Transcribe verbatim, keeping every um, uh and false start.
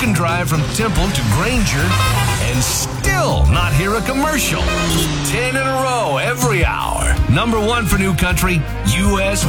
can drive from Temple to Granger and still not hear a commercial. Ten in a row every hour. Number one for new country, U S